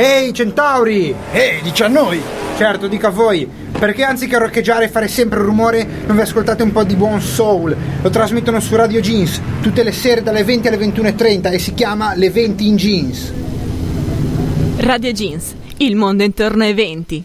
Ehi centauri! Dici a noi! Certo, dica a voi, perché anziché roccheggiare e fare sempre rumore non vi ascoltate un po' di buon soul? Lo trasmettono su Radio Jeans tutte le sere dalle 20 alle 21:30 e si chiama Le 20 in Jeans. Radio Jeans, il mondo intorno ai 20.